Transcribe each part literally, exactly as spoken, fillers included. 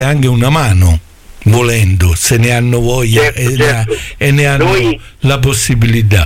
anche una mano, volendo, se ne hanno voglia, certo, e, certo. Ne, e ne hanno noi, la possibilità.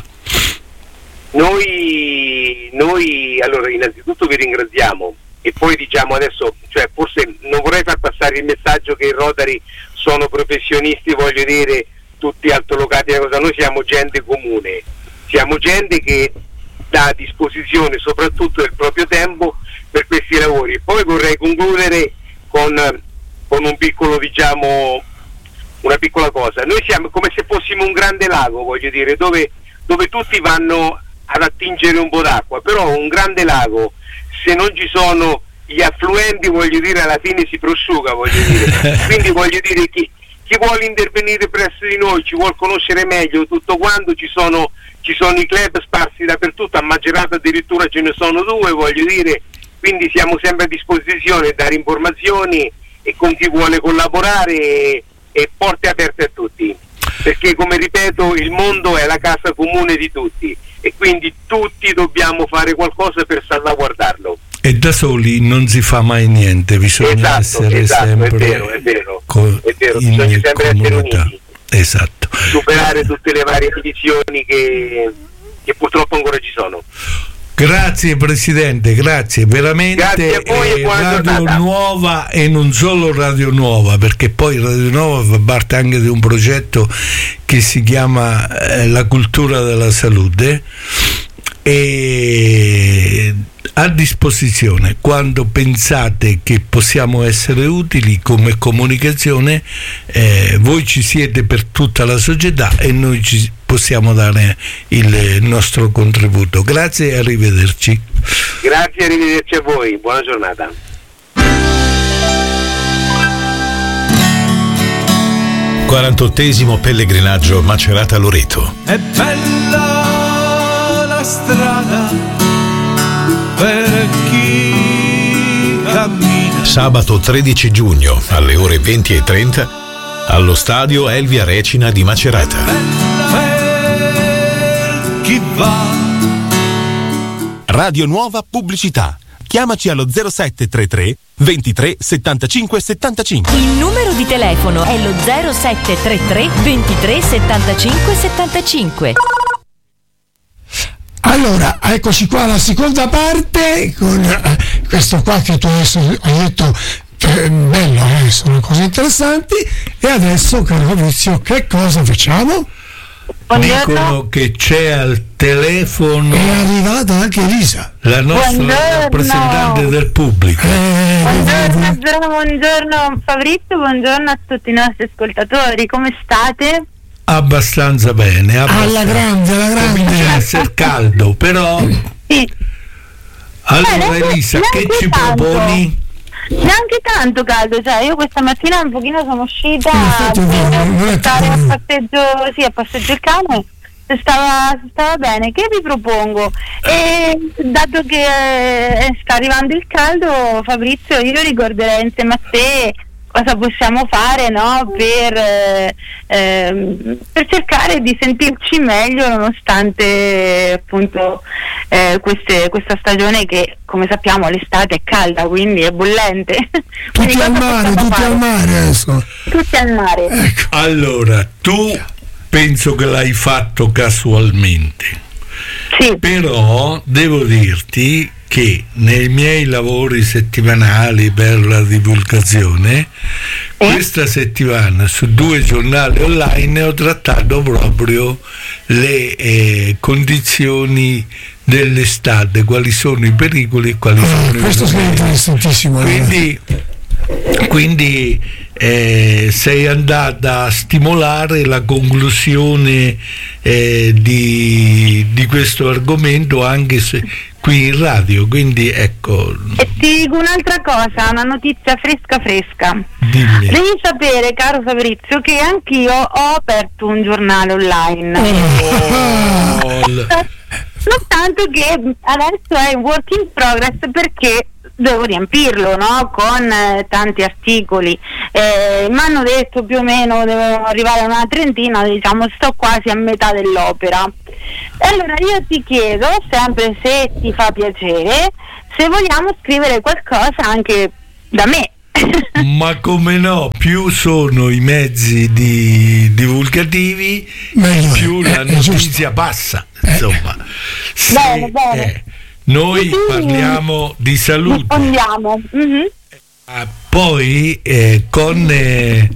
Noi, noi allora innanzitutto vi ringraziamo e poi diciamo adesso, cioè forse non vorrei far passare il messaggio che i Rotary sono professionisti, voglio dire, tutti altolocati, cosa. Noi siamo gente comune, siamo gente che dà a disposizione soprattutto del proprio tempo per questi lavori. Poi vorrei concludere con, con un piccolo, diciamo, una piccola cosa. Noi siamo come se fossimo un grande lago, voglio dire, dove, dove tutti vanno ad attingere un po' d'acqua, però un grande lago, se non ci sono gli affluenti, voglio dire, alla fine si prosciuga, voglio dire. Quindi voglio dire, chi, chi vuole intervenire presso di noi, ci vuol conoscere meglio tutto quanto, ci sono, ci sono i club sparsi dappertutto, a Macerata addirittura ce ne sono due, voglio dire, quindi siamo sempre a disposizione a dare informazioni e con chi vuole collaborare e, e porte aperte a tutti, perché come ripeto il mondo è la casa comune di tutti e quindi tutti dobbiamo fare qualcosa per salvaguardarlo. E da soli non si fa mai niente, bisogna esatto, essere esatto, sempre è vero, è vero, co- è vero, in bisogna sempre comunità. essere uniti. Esatto. Superare tutte le varie divisioni che, che purtroppo ancora ci sono. Grazie Presidente, grazie veramente. Grazie a voi e buona Radio giornata. Nuova e non solo Radio Nuova, perché poi Radio Nuova fa parte anche di un progetto che si chiama eh, La cultura della salute, e a disposizione quando pensate che possiamo essere utili come comunicazione. Eh, voi ci siete per tutta la società e noi ci possiamo dare il nostro contributo. Grazie e arrivederci. Grazie, arrivederci a voi, buona giornata. quarantottesimo pellegrinaggio Macerata-Loreto. È bella la strada per chi cammina. Sabato tredici giugno alle ore venti e trenta allo stadio Elvia Recina di Macerata. Per chi va. Radio Nuova Pubblicità. Chiamaci allo zero sette tre tre ventitré settantacinque settantacinque. Il numero di telefono è lo zero sette tre tre ventitré settantacinque settantacinque. Allora, eccoci qua alla seconda parte con eh, questo qua che tu adesso hai detto, eh, bello, eh, sono cose interessanti. E adesso, caro Fabrizio, che cosa facciamo? Buongiorno. Dicono che c'è al telefono, è arrivata anche Elisa, la nostra Buongiorno. rappresentante del pubblico. eh, Buongiorno, buongiorno, buongiorno Fabrizio, buongiorno a tutti i nostri ascoltatori, come state? Abbastanza bene, abbastanza. alla grande, alla Comincia a grande. essere caldo, però Sì. allora Eh, Elisa, che neanche ci tanto. proponi? Neanche tanto caldo, cioè io questa mattina un pochino sono uscita In effetti, per non è stare a tanto. passeggio, sì, a passeggio il cane, se stava, se stava bene. Che vi propongo? E dato che eh, sta arrivando il caldo, Fabrizio, io ricorderei insieme a te cosa possiamo fare, no? Per, eh, ehm, per cercare di sentirci meglio nonostante appunto eh, queste, questa stagione che, come sappiamo, l'estate è calda, quindi è bollente. Quindi Tutti al cosa mare, possiamo tutti fare? al mare adesso. Tutti al mare. Ecco. Allora, tu penso che l'hai fatto casualmente, Sì. però devo dirti che nei miei lavori settimanali per la divulgazione, questa settimana su due giornali online ho trattato proprio le eh, condizioni dell'estate, quali sono i pericoli e quali Ah, sono i questo è problemi. interessantissimo. Quindi, quindi eh, sei andata a stimolare la conclusione eh, di, di questo argomento anche se qui in radio, quindi ecco. E ti dico un'altra cosa, una notizia fresca fresca. Dimmi. Devi sapere, caro Fabrizio, che anch'io ho aperto un giornale online. Oh, l- Soltanto che adesso è in work in progress perché devo riempirlo, no? Con eh, tanti articoli. Eh, mi hanno detto più o meno devono arrivare a una trentina, diciamo sto quasi a metà dell'opera. E allora io ti chiedo, sempre se ti fa piacere, se vogliamo scrivere qualcosa anche da me, Ma come no, più sono i mezzi di divulgativi, Meglio più è, la è notizia giusto. passa. Insomma, se, Bene, bene. eh, noi parliamo di salute. Rispondiamo. Mhm. Ah, poi eh, con eh,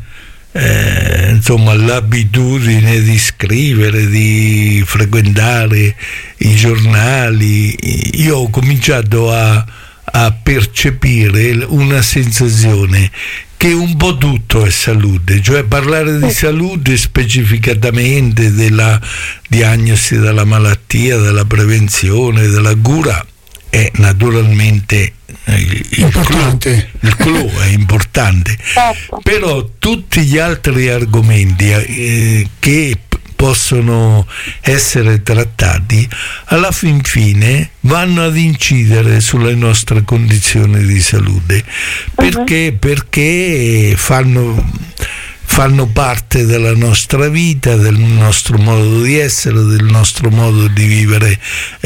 eh, insomma l'abitudine di scrivere, di frequentare i giornali, io ho cominciato a, a percepire una sensazione che un po' tutto è salute, cioè parlare di salute specificatamente, della diagnosi della malattia, della prevenzione, della cura, è naturalmente il, il Importante. clou, il clou è importante, Certo. però tutti gli altri argomenti eh, che p- possono essere trattati alla fin fine vanno ad incidere sulle nostre condizioni di salute, perché perché fanno fanno parte della nostra vita, del nostro modo di essere, del nostro modo di vivere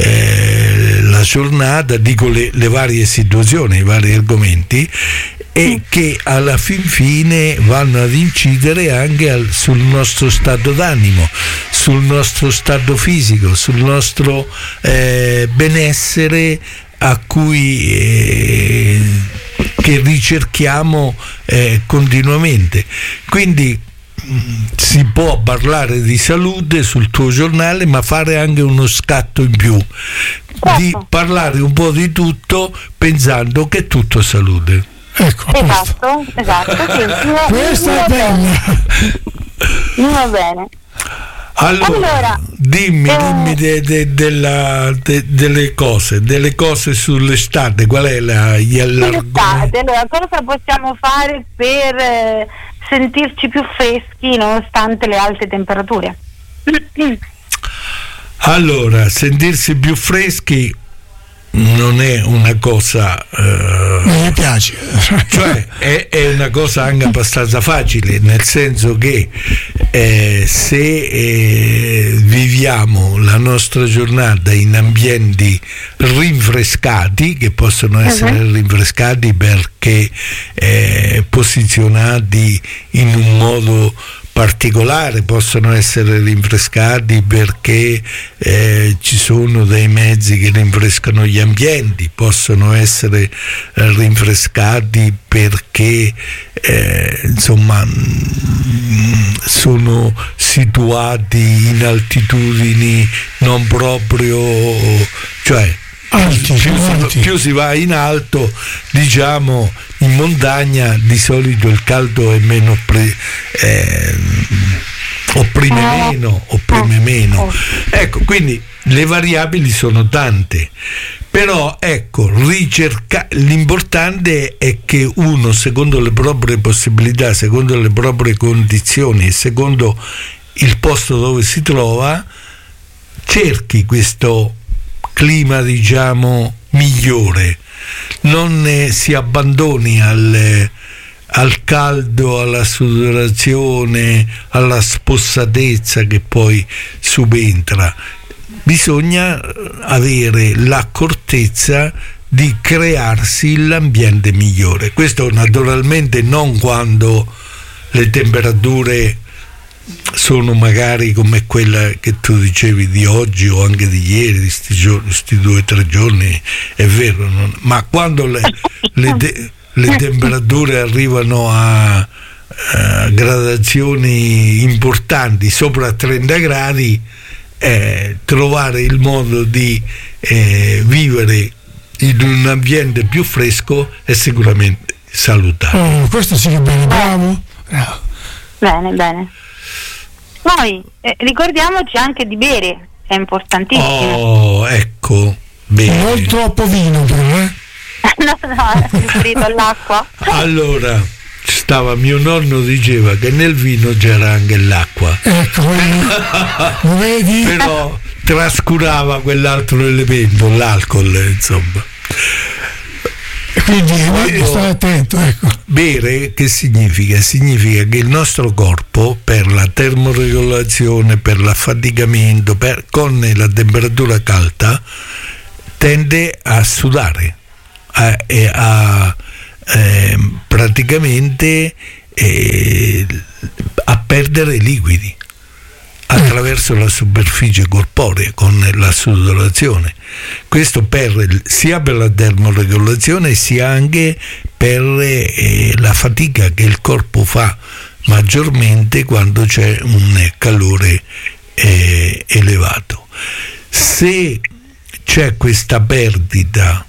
eh, la giornata, dico le, le varie situazioni, i vari argomenti, e che alla fin fine vanno ad incidere anche al, sul nostro stato d'animo, sul nostro stato fisico, sul nostro eh, benessere a cui eh, che ricerchiamo eh, continuamente. Quindi mh, si può parlare di salute sul tuo giornale, ma fare anche uno scatto in più, di Certo. parlare un po' di tutto pensando che tutto è salute. Ecco, questo. Esatto, esatto. Sì, mi va- Questa mi è va bene. bella. Mi va bene. Allora, Allora, dimmi, eh, dimmi de- de- della- de- delle cose, delle cose sull'estate, qual è la, gli l'argomento? L'estate, allora, cosa possiamo fare per eh, sentirci più freschi nonostante le alte temperature? Allora, sentirsi più freschi non è una cosa eh, Mi piace. cioè è, è una cosa anche abbastanza facile, nel senso che eh, se eh, viviamo la nostra giornata in ambienti rinfrescati, che possono essere uh-huh. rinfrescati perché eh, posizionati in un modo particolare, possono essere rinfrescati perché eh, ci sono dei mezzi che rinfrescano gli ambienti, possono essere eh, rinfrescati perché eh, insomma mh, sono situati in altitudini non proprio, cioè Alti, più, alti. si, più si va in alto, diciamo in montagna di solito il caldo è meno pre, eh, opprime meno opprime meno ecco, quindi le variabili sono tante, però ecco, ricerca, l'importante è che uno, secondo le proprie possibilità, secondo le proprie condizioni e secondo il posto dove si trova, cerchi questo clima, diciamo, migliore, non eh, si abbandoni al, al caldo, alla sudorazione, alla spossatezza che poi subentra. Bisogna avere l'accortezza di crearsi l'ambiente migliore. Questo naturalmente non quando le temperature sono magari come quella che tu dicevi di oggi o anche di ieri, di questi due o tre giorni, è vero, non, ma quando le, le, de, le temperature arrivano a, a gradazioni importanti, sopra trenta gradi, eh, trovare il modo di eh, vivere in un ambiente più fresco è sicuramente salutare. Oh, questo sì che è bene, bravo. bravo. Bene, bene. Poi eh, ricordiamoci anche di bere, è importantissimo. Oh, ecco, bene. Non troppo vino però, eh? No, no, è riferito all'acqua. Allora, stava mio nonno diceva che nel vino c'era anche l'acqua. Ecco, lo vedi? Però trascurava quell'altro elemento, l'alcol, insomma. Quindi eh, stai attento, ecco. Bere che significa? Significa che il nostro corpo, per la termoregolazione, per l'affaticamento, per, con la temperatura calda, tende a sudare a, e a eh, praticamente eh, a perdere liquidi attraverso la superficie corporea con la sudorazione. Questo per, sia per la termoregolazione sia anche per eh, la fatica che il corpo fa maggiormente quando c'è un calore eh, elevato. Se c'è questa perdita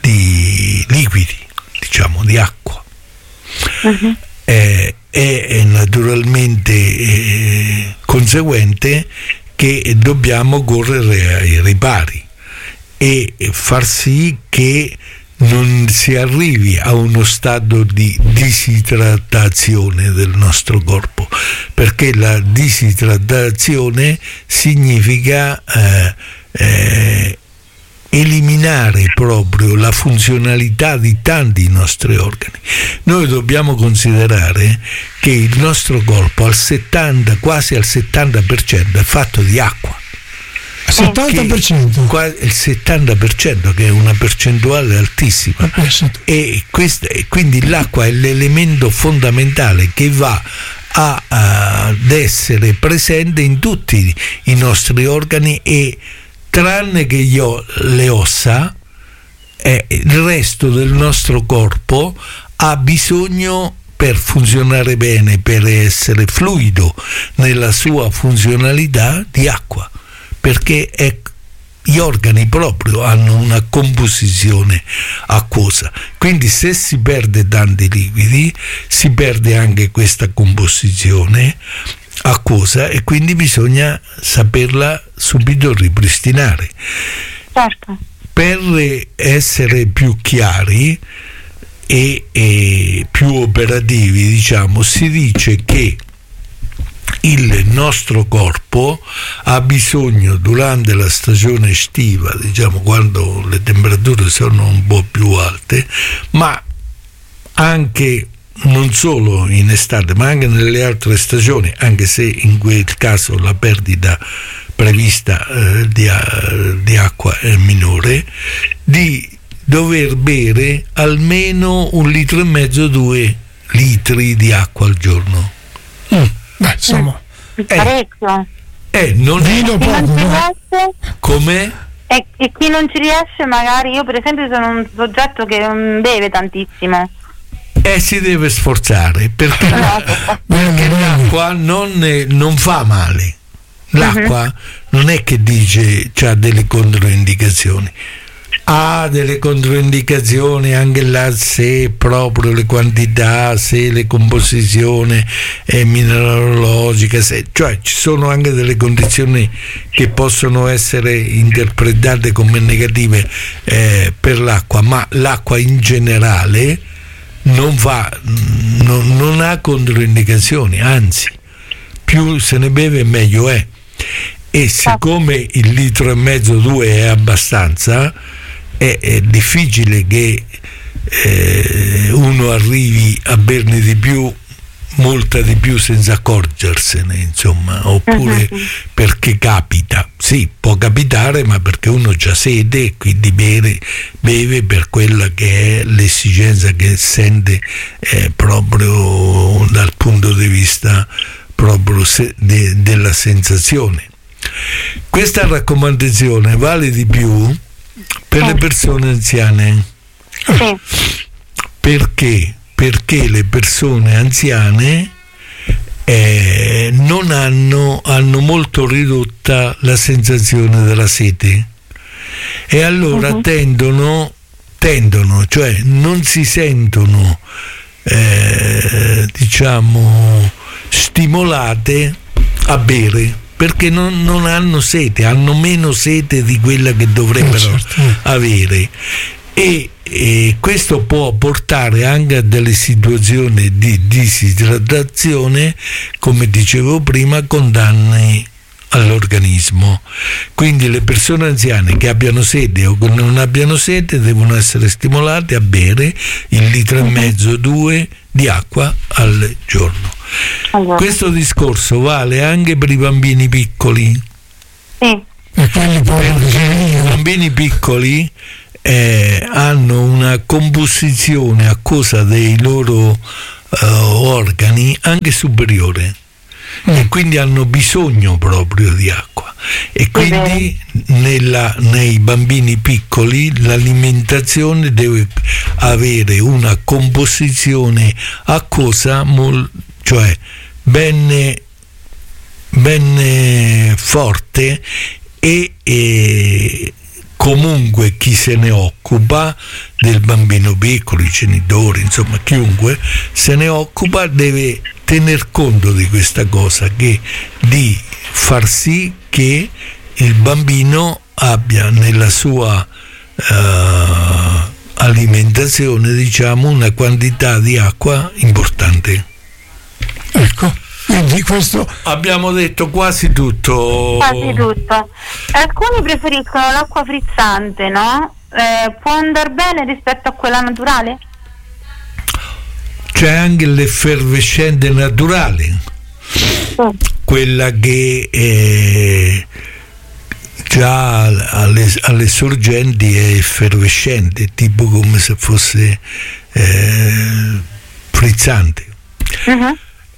di liquidi, diciamo di acqua, uh-huh. eh, è naturalmente eh, conseguente che dobbiamo correre ai ripari e far sì che non si arrivi a uno stato di disidratazione del nostro corpo, perché la disidratazione significa eh, eh, eliminare proprio la funzionalità di tanti nostri organi. Noi dobbiamo considerare che il nostro corpo al settanta, quasi al settanta per cento è fatto di acqua. settanta per cento? Il settanta per cento, che è una percentuale altissima, e questa, quindi l'acqua è l'elemento fondamentale che va a, a, ad essere presente in tutti i nostri organi, e tranne che io, le ossa, eh, il resto del nostro corpo ha bisogno, per funzionare bene, per essere fluido nella sua funzionalità, di acqua, perché è, gli organi proprio hanno una composizione acquosa. Quindi se si perde tanti liquidi si perde anche questa composizione acquosa, e quindi bisogna saperla subito ripristinare. Certo. Per essere più chiari e, e più operativi, diciamo, si dice che il nostro corpo ha bisogno durante la stagione estiva, diciamo quando le temperature sono un po' più alte, ma anche non solo in estate ma anche nelle altre stagioni, anche se in quel caso la perdita prevista eh, di, di acqua è minore, di dover bere almeno un litro e mezzo, due litri di acqua al giorno. Mm. Beh, insomma, parecchio. Eh, non vino poco, no? Com'è? E, e chi non ci riesce, magari, io per esempio sono un soggetto che non beve tantissimo. Eh, si deve sforzare, perché, perché l'acqua non, è, non fa male. L'acqua uh-huh. non è che dice c'ha delle controindicazioni. Ha delle controindicazioni anche là, se proprio le quantità, se le composizioni è mineralogica, se, cioè ci sono anche delle condizioni che possono essere interpretate come negative eh, per l'acqua, ma l'acqua in generale non va, non, non ha controindicazioni, anzi più se ne beve meglio è. E siccome il litro e mezzo, due è abbastanza, è, è difficile che eh, uno arrivi a berne di più, molta di più, senza accorgersene, insomma, oppure uh-huh. perché capita, sì, può capitare, ma perché uno già sede e quindi beve, beve per quella che è l'esigenza che sente eh, proprio dal punto di vista proprio se, de, della sensazione. Questa raccomandazione vale di più per le persone anziane. Sì. Perché? Perché le persone anziane eh, non hanno, hanno molto ridotta la sensazione della sete, e allora uh-huh. tendono, tendono, cioè non si sentono eh, diciamo stimolate a bere, perché non, non hanno sete, hanno meno sete di quella che dovrebbero certo. avere, e, e questo può portare anche a delle situazioni di disidratazione, come dicevo prima, con danni all'organismo. Quindi le persone anziane che abbiano sete o che non abbiano sete devono essere stimolate a bere il litro e mezzo, due di acqua al giorno. Allora. Questo discorso vale anche per i bambini piccoli. Sì. E quelli per i bambini piccoli eh, hanno una composizione acquosa dei loro uh, organi anche superiore mm. e quindi hanno bisogno proprio di acqua, e quindi nella, nei bambini piccoli l'alimentazione deve avere una composizione acquosa mol, cioè ben, ben forte, e, e comunque chi se ne occupa del bambino piccolo, i genitori, insomma chiunque se ne occupa, deve tener conto di questa cosa, che di far sì che il bambino abbia nella sua uh, alimentazione, diciamo, una quantità di acqua importante. Ecco, quindi questo abbiamo detto quasi tutto. Quasi tutto. Alcuni preferiscono l'acqua frizzante, no? Eh, può andare bene rispetto a quella naturale? C'è anche l'effervescente naturale, mm. quella che è già alle, alle sorgenti è effervescente, tipo come se fosse eh, frizzante. Uh-huh.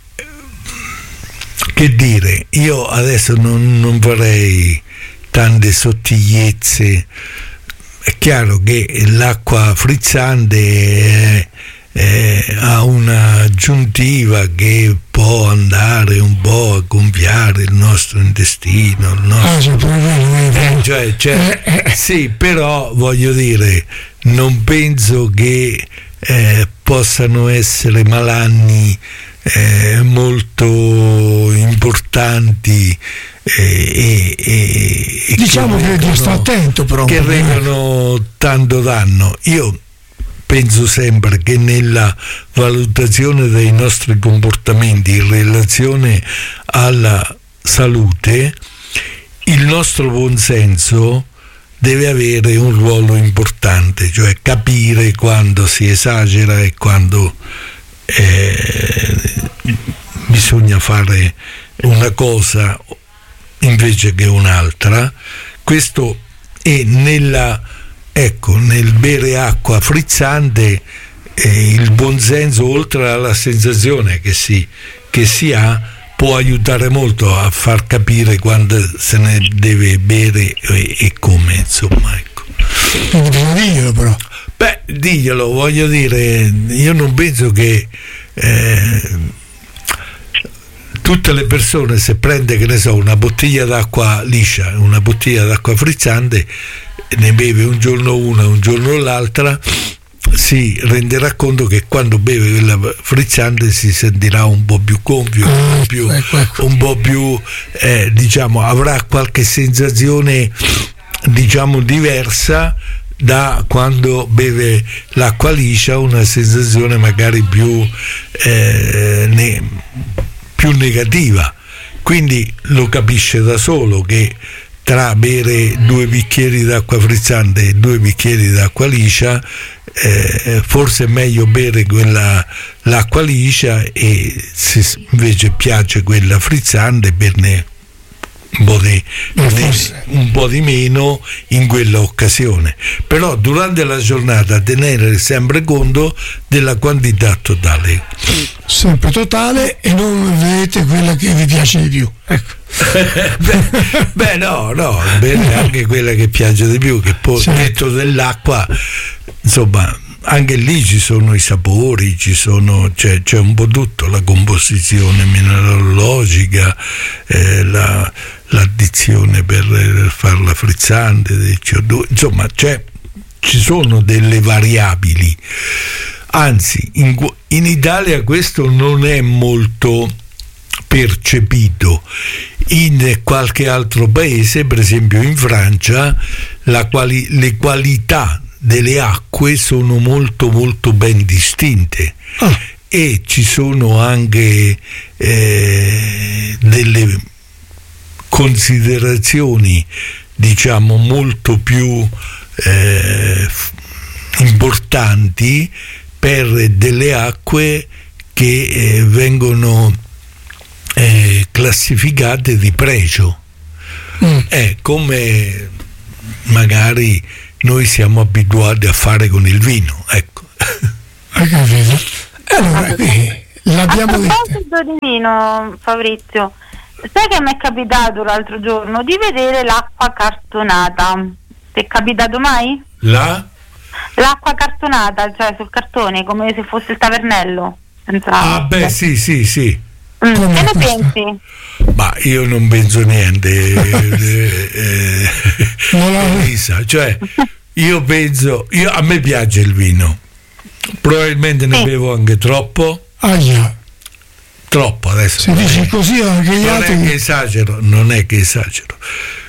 Che dire, io adesso non, non farei tante sottigliezze. È chiaro che l'acqua frizzante è, è, ha una aggiuntiva che può andare un po' a gonfiare il nostro intestino, il nostro... eh, cioè, cioè, sì, però voglio dire, non penso che eh, possano essere malanni eh, molto importanti, eh, e, e, diciamo che devi stare attento, però che recano tanto danno. Io penso sempre che nella valutazione dei nostri comportamenti in relazione alla salute il nostro buonsenso deve avere un ruolo importante, cioè capire quando si esagera e quando eh, bisogna fare una cosa invece che un'altra. Questo è nella ecco nel bere acqua frizzante, eh, il buonsenso, oltre alla sensazione che si, che si ha, può aiutare molto a far capire quando se ne deve bere e, e come, insomma, ecco. Diglielo, però. Beh, diglielo, voglio dire, io non penso che eh, tutte le persone, se prende, che ne so, una bottiglia d'acqua liscia, una bottiglia d'acqua frizzante, ne beve un giorno una, un giorno l'altra, si renderà conto che quando beve quella frizzante si sentirà un po' più gonfio, un po' più, un po' più eh, diciamo, avrà qualche sensazione, diciamo, diversa da quando beve l'acqua liscia, una sensazione magari più eh, ne, più negativa. Quindi lo capisce da solo che tra bere due bicchieri d'acqua frizzante e due bicchieri d'acqua liscia, eh, forse è meglio bere quella l'acqua liscia, e se invece piace quella frizzante, berne un po' di, un po' di meno in quella occasione. Però durante la giornata tenere sempre conto della quantità totale, sempre totale, e non vedete quella che vi piace di più, ecco. beh, beh no no bene, anche quella che piace di più, che poi certo. Detto dell'acqua, insomma, anche lì ci sono i sapori, ci sono, c'è, c'è un po' tutto, la composizione mineralogica, eh, la, l'addizione per farla frizzante del C O due, insomma, c'è, ci sono delle variabili. Anzi, in, in Italia questo non è molto percepito. In qualche altro paese, per esempio in Francia, la quali, le qualità delle acque sono molto molto ben distinte, ah. e ci sono anche eh, delle considerazioni, diciamo, molto più eh, importanti per delle acque che eh, vengono eh, classificate di pregio, mm. eh, come magari noi siamo abituati a fare con il vino, ecco. Hai capito? Allora, qui l'abbiamo a detto. proposito di vino, Fabrizio, sai che mi è capitato l'altro giorno di vedere l'acqua cartonata? Ti è capitato mai? La? L'acqua cartonata, cioè sul cartone, come se fosse stavernello. Senza... Ah beh, sì, sì, sì. Mm, che ne questa? pensi? Ma io non penso niente, eh, eh, Non la- Elisa, cioè io penso, io, a me piace il vino, probabilmente ne Sì. bevo anche troppo, Aia, troppo adesso. se non dici è- così anche gli non è che altri. esagero, non è che esagero.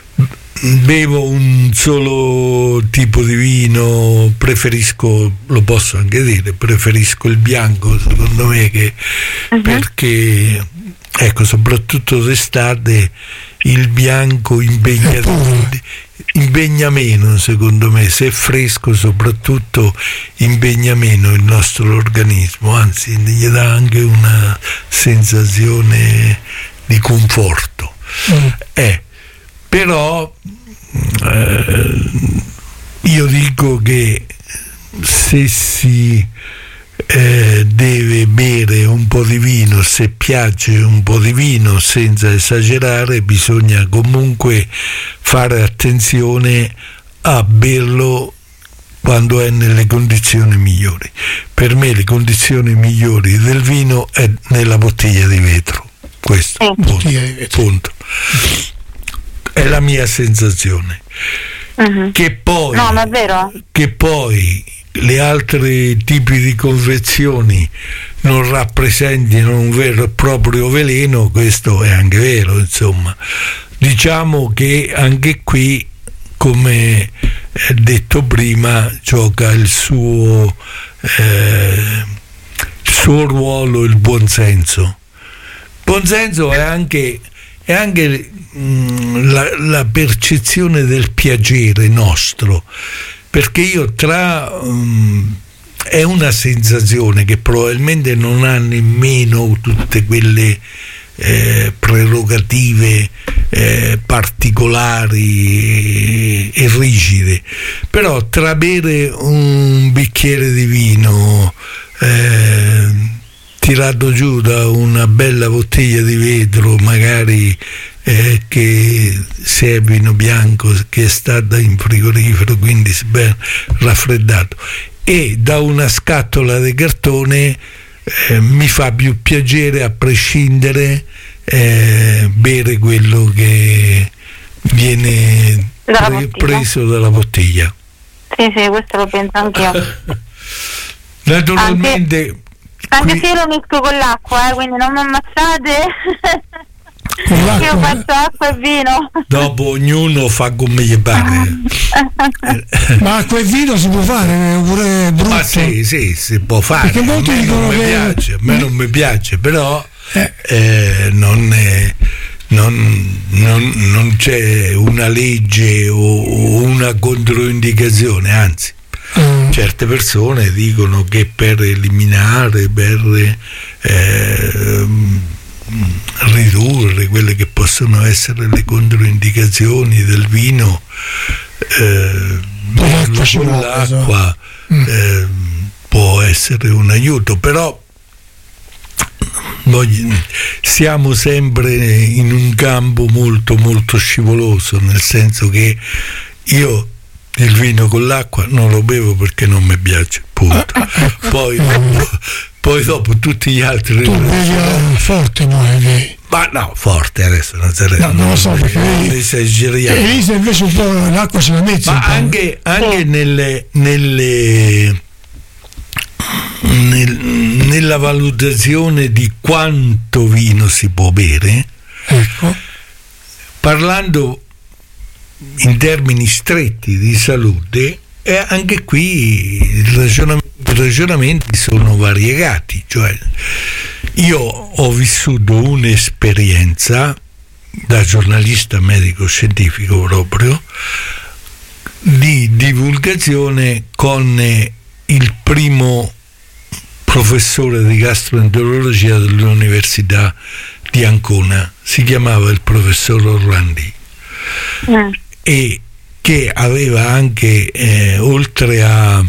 Bevo un solo tipo di vino, preferisco, lo posso anche dire, preferisco il bianco, secondo me, che perché ecco, soprattutto d'estate il bianco impegna, impegna meno, secondo me, se è fresco soprattutto impegna meno il nostro organismo, anzi gli dà anche una sensazione di conforto. Mm. Eh, però eh, io dico che se si eh, deve bere un po' di vino, se piace un po' di vino senza esagerare, bisogna comunque fare attenzione a berlo quando è nelle condizioni migliori. Per me le condizioni migliori del vino è nella bottiglia di vetro, questo Sì. punto, Bottiglia di vetro. punto. È la mia sensazione. Mhm. Che poi, No, ma è vero? che poi le altre tipi di confezioni non rappresentino un vero e proprio veleno, questo è anche vero, insomma. Diciamo che anche qui, come detto prima, gioca il suo, eh, il suo ruolo il buonsenso. Buonsenso è anche, è anche mh, la, la percezione del piacere nostro, perché io tra mh, è una sensazione che probabilmente non ha nemmeno tutte quelle eh, prerogative eh, particolari e, e rigide, però tra bere un bicchiere di vino eh, tirato giù da una bella bottiglia di vetro, magari eh, che se è vino bianco che è stata in frigorifero, quindi ben raffreddato, e da una scatola di cartone, eh, mi fa più piacere, a prescindere, eh, bere quello che viene Dalla pre- bottiglia. preso dalla bottiglia. Sì, sì, questo lo penso anch'io. Naturalmente Anche qui- se io lo misco con l'acqua, eh, quindi non mi ammazzate. Con l'acqua? Io faccio acqua e vino. dopo ognuno fa come gli pare. Ma quel vino si può fare pure brutto? Ma sì, sì, si può fare. Perché A molti me dicono non mi che- piace, a me non mi piace, però Eh. eh, non, è- non- non- non c'è una legge o, o una controindicazione, anzi. Mm. Certe persone dicono che per eliminare, per eh, ridurre quelle che possono essere le controindicazioni del vino, eh, berlo ci con vuole, l'acqua eh, può essere un aiuto, però voglio- siamo sempre in un campo molto molto scivoloso, nel senso che io il vino con l'acqua non lo bevo perché non mi piace, punto. Poi dopo, poi dopo tutti gli altri, Tu bevi eh, forte, no? eh, ma no, forte adesso non sarebbe, No, non lo so, perché non lei- esageriamo. Elisa invece un po' l'acqua ce la metti un Ma po'. anche, anche nelle, nelle nel- nella valutazione di quanto vino si può bere, Ecco. parlando in termini stretti di salute, e anche qui il ragionam- i ragionamenti sono variegati. Cioè, io ho vissuto un'esperienza da giornalista medico-scientifico proprio di divulgazione con il primo professore di gastroenterologia dell'Università di Ancona, si chiamava il professor Orlandi, Mm. e che aveva anche, eh, oltre a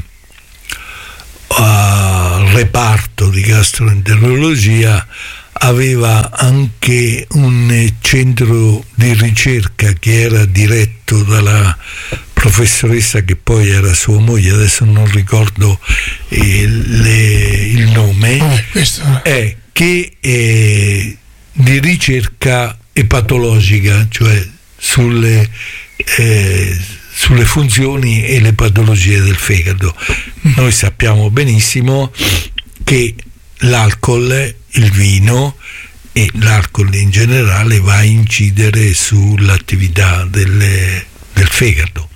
al reparto di gastroenterologia, aveva anche un centro di ricerca che era diretto dalla professoressa che poi era sua moglie, adesso non ricordo eh, le, il nome, ah, questo... è che è di ricerca epatologica, cioè sulle eh, sulle funzioni e le patologie del fegato. Noi sappiamo benissimo che l'alcol, il vino e l'alcol in generale va a incidere sull'attività delle, del fegato.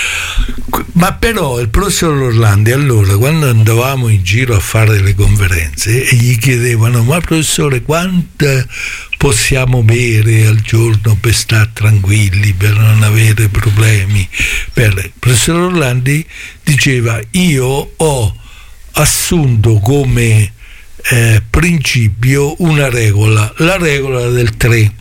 Ma però il professor Orlandi, allora, quando andavamo in giro a fare le conferenze e gli chiedevano: ma professore, quanto possiamo bere al giorno per stare tranquilli, per non avere problemi? Per... Il professor Orlandi diceva: io ho assunto come eh, principio una regola, la regola del tre.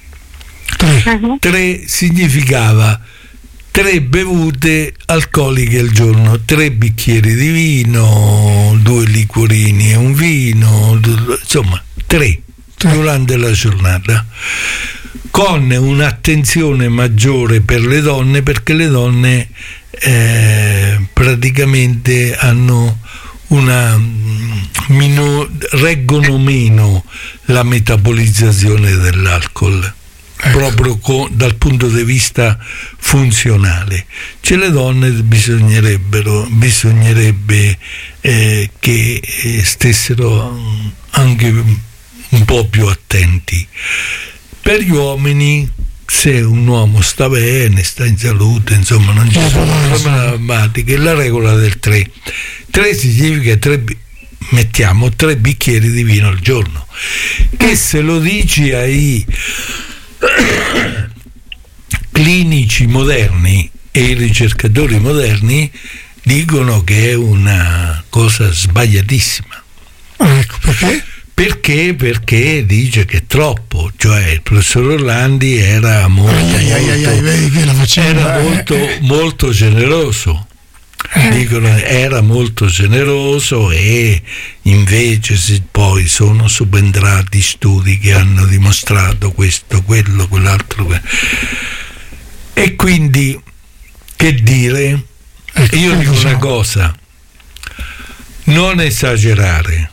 Tre. Tre significava tre bevute alcoliche al giorno, tre bicchieri di vino, due liquorini e un vino, insomma tre durante la giornata, con un'attenzione maggiore per le donne, perché le donne eh, praticamente hanno una mino, reggono meno la metabolizzazione dell'alcol. Ecco. Proprio con, dal punto di vista funzionale. Cioè le donne bisognerebbero bisognerebbe eh, che stessero anche un po' più attenti. Per gli uomini, se un uomo sta bene, sta in salute, insomma non ci sono problematiche, la regola del tre. Tre significa tre, mettiamo tre bicchieri di vino al giorno, che se lo dici ai clinici moderni e i ricercatori moderni dicono che è una cosa sbagliatissima. Ecco perché? Perché? Perché dice che è troppo, cioè il professor Orlandi era molto, ai, ai, ai, ai, vedi che la faceva, era eh, molto, eh. molto generoso. Dicono era molto generoso, e invece se poi sono subentrati studi che hanno dimostrato questo, quello, quell'altro, quello. E quindi che dire, io dico una cosa: non esagerare,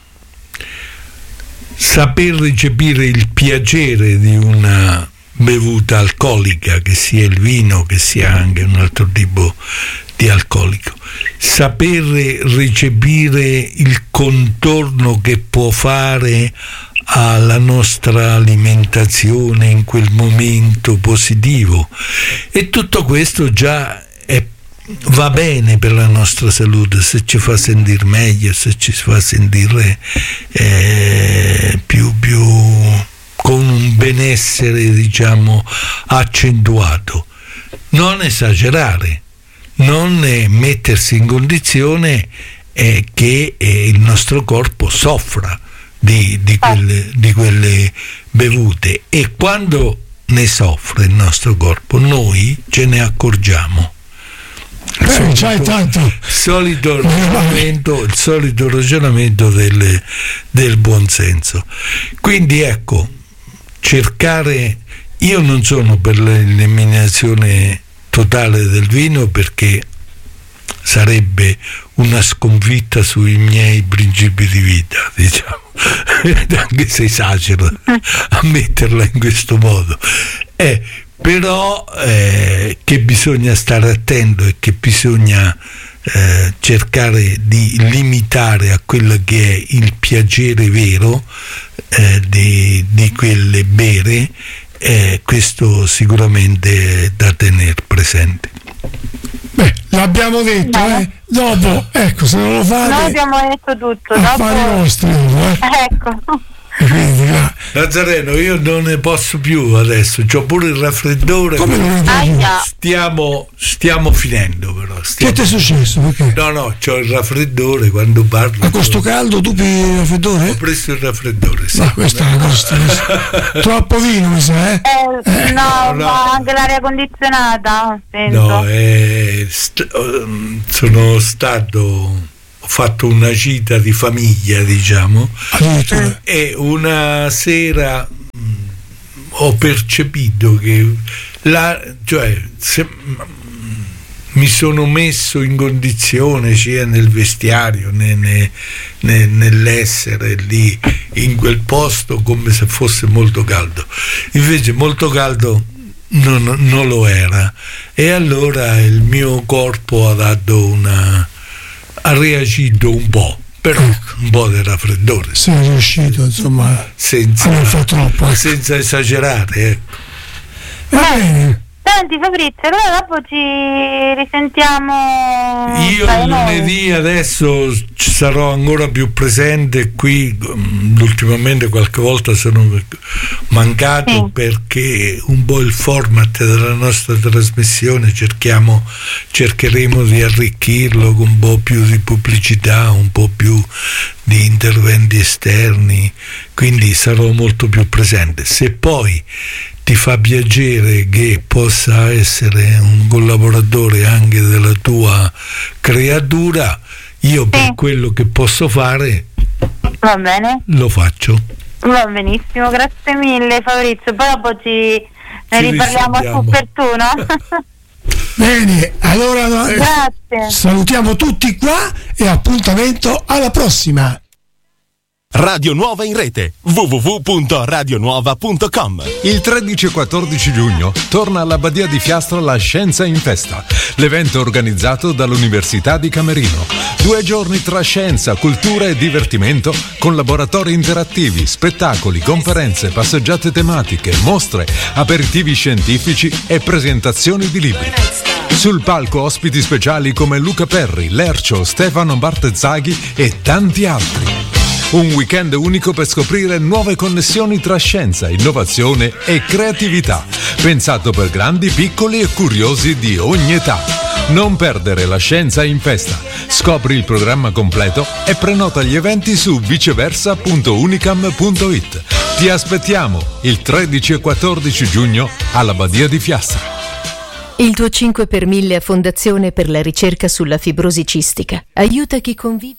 saper recepire il piacere di una bevuta alcolica, che sia il vino, che sia anche un altro tipo di alcolico, saper recepire il contorno che può fare alla nostra alimentazione in quel momento positivo, e tutto questo già è, va bene per la nostra salute, se ci fa sentire meglio, se ci fa sentire eh, più più con un benessere, diciamo, accentuato. Non esagerare, non mettersi in condizione eh, che eh, il nostro corpo soffra di, di, quelle, di quelle bevute, e quando ne soffre il nostro corpo noi ce ne accorgiamo. Il eh, solito, c'hai tanto. solito ragionamento, il solito ragionamento del, del buonsenso. Quindi ecco, cercare, io non sono per l'eliminazione totale del vino, perché sarebbe una sconfitta sui miei principi di vita, diciamo, anche se esagero a metterla in questo modo, eh, però eh, che bisogna stare attento e che bisogna eh, cercare di limitare a quello che è il piacere vero eh, di, di quelle bere. Eh, questo sicuramente è da tenere presente. Beh, l'abbiamo detto, no. eh? Dopo, ecco, se non lo fate, noi abbiamo detto tutto, affari dopo... vostri, eh? Ecco, Quindi, no. Nazareno, io non ne posso più adesso, c'ho pure il raffreddore. Come non ne puoi più? Stiamo, stiamo finendo però. Stiamo... Che ti è successo? Perché? No, no, c'ho il raffreddore quando parlo. A questo caldo tu pigli il raffreddore? Ho preso il raffreddore, sì. Ma questa è una cosa troppo vino, mi sa, eh? Eh, Eh. no, No, no. ma anche l'aria condizionata, penso. No, eh, st- sono stato, ho fatto una gita di famiglia, diciamo, Addirittura. e una sera mh, ho percepito che la, cioè, se, mh, mi sono messo in condizione sia nel vestiario né, né, né, nell'essere lì in quel posto come se fosse molto caldo, invece molto caldo non, non lo era, e allora il mio corpo ha dato una ha reagito un po', però un po' di raffreddore, Sei riuscito, insomma, senza, a non far troppo, ecco. senza esagerare, ecco. Va bene. Senti Fabrizio, allora dopo ci risentiamo. Io dai, il noi. lunedì adesso ci sarò ancora più presente qui, mm, ultimamente qualche volta sono mancato, Sì. perché un po' il format della nostra trasmissione cerchiamo, cercheremo di arricchirlo con un po' più di pubblicità, un po' più di interventi esterni, quindi sarò molto più presente. Se poi ti fa piacere che possa essere un collaboratore anche della tua creatura, io per Sì. quello che posso fare Va bene, lo faccio. va benissimo, grazie mille Fabrizio, poi dopo ci ne Ci riparliamo a risentiamo. tu per tu, no? Bene, allora eh, Grazie. salutiamo tutti qua e appuntamento alla prossima. Radio Nuova in rete w w w punto radio nuova punto com. Il tredici e quattordici giugno torna alla Badia di Fiastra la Scienza in Festa, l'evento organizzato dall'Università di Camerino. Due giorni tra scienza, cultura e divertimento, con laboratori interattivi, spettacoli, conferenze, passeggiate tematiche, mostre, aperitivi scientifici e presentazioni di libri. Sul palco ospiti speciali come Luca Perri, Lercio, Stefano Bartezzaghi e tanti altri. Un weekend unico per scoprire nuove connessioni tra scienza, innovazione e creatività, pensato per grandi, piccoli e curiosi di ogni età. Non perdere la Scienza in Festa. Scopri il programma completo e prenota gli eventi su viceversa punto unicam punto it. Ti aspettiamo il tredici e quattordici giugno alla Badia di Fiastra. Il tuo cinque per mille a Fondazione per la ricerca sulla fibrosi cistica aiuta chi convive.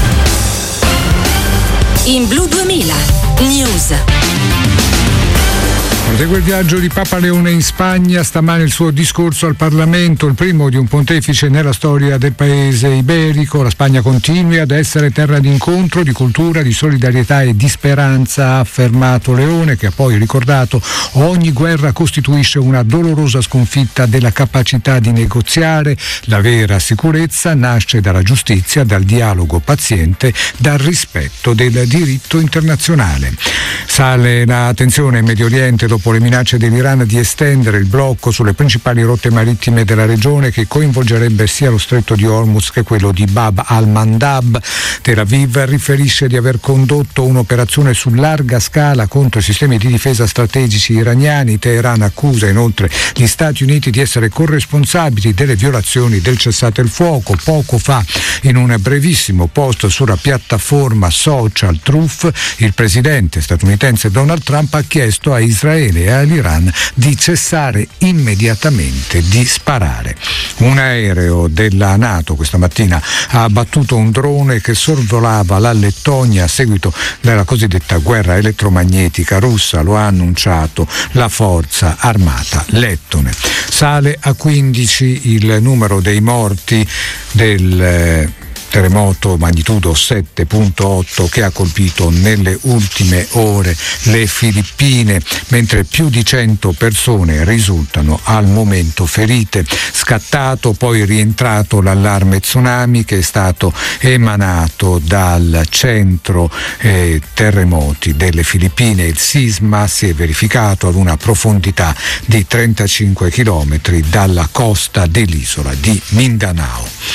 In Blu duemila News. Prosegue il viaggio di Papa Leone in Spagna, stamane il suo discorso al Parlamento, il primo di un pontefice nella storia del paese iberico. La Spagna continui ad essere terra di incontro, di cultura, di solidarietà e di speranza, ha affermato Leone, che ha poi ricordato: ogni guerra costituisce una dolorosa sconfitta della capacità di negoziare, la vera sicurezza nasce dalla giustizia, dal dialogo paziente, dal rispetto del diritto internazionale. Sale la tensione in Medio Oriente dopo le minacce dell'Iran di estendere il blocco sulle principali rotte marittime della regione, che coinvolgerebbe sia lo stretto di Hormuz che quello di Bab al-Mandab. Tel Aviv riferisce di aver condotto un'operazione su larga scala contro i sistemi di difesa strategici iraniani. Teheran accusa inoltre gli Stati Uniti di essere corresponsabili delle violazioni del cessate il fuoco. Poco fa, in un brevissimo post sulla piattaforma social Truth, il presidente statunitense Donald Trump ha chiesto a Israele e all'Iran di cessare immediatamente di sparare. Un aereo della NATO questa mattina ha abbattuto un drone che sorvolava la Lettonia a seguito della cosiddetta guerra elettromagnetica russa, lo ha annunciato la forza armata lettone. Sale a quindici il numero dei morti del terremoto magnitudo sette virgola otto che ha colpito nelle ultime ore le Filippine, mentre più di cento persone risultano al momento ferite. Scattato, poi rientrato l'allarme tsunami che è stato emanato dal centro eh, terremoti delle Filippine. Il sisma si è verificato ad una profondità di trentacinque chilometri dalla costa dell'isola di Mindanao.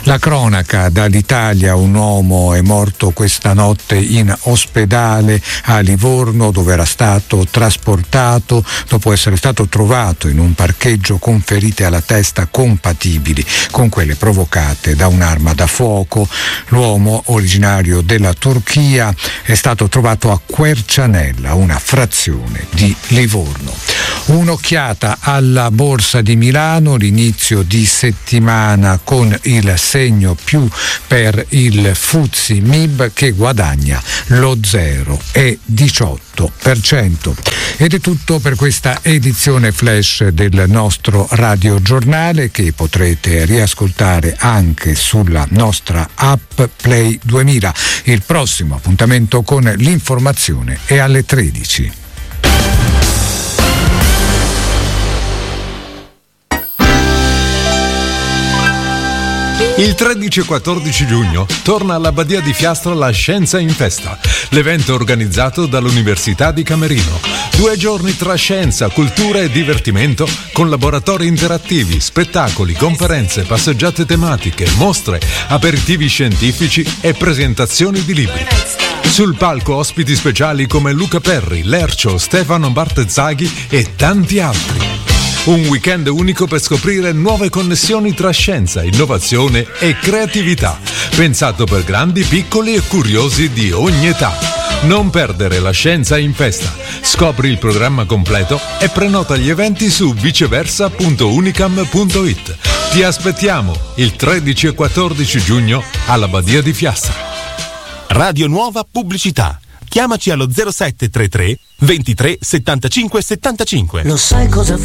La cronaca dall'Italia: un uomo è morto questa notte in ospedale a Livorno, dove era stato trasportato dopo essere stato trovato in un parcheggio con ferite alla testa compatibili con quelle provocate da un'arma da fuoco. L'uomo, originario della Turchia, è stato trovato a Quercianella, una frazione di Livorno. Un'occhiata alla borsa di Milano, l'inizio di settimana con il segno più per il Fuzzi M I B che guadagna lo zero e diciotto per cento. Ed è tutto per questa edizione flash del nostro radiogiornale, che potrete riascoltare anche sulla nostra app Play duemila. Il prossimo appuntamento con l'informazione è alle tredici. Il tredici e quattordici giugno torna alla Badia di Fiastra la Scienza in Festa, l'evento organizzato dall'Università di Camerino. Due giorni tra scienza, cultura e divertimento, con laboratori interattivi, spettacoli, conferenze, passeggiate tematiche, mostre, aperitivi scientifici e presentazioni di libri. Sul palco ospiti speciali come Luca Perri, Lercio, Stefano Bartezzaghi e tanti altri. Un weekend unico per scoprire nuove connessioni tra scienza, innovazione e creatività, pensato per grandi, piccoli e curiosi di ogni età. Non perdere la Scienza in Festa. Scopri il programma completo e prenota gli eventi su viceversa punto unicam punto it. Ti aspettiamo il tredici e quattordici giugno alla Badia di Fiastra. Radio Nuova Pubblicità. Chiamaci allo zero sette tre tre ventitré settantacinque settantacinque. Lo sai cosa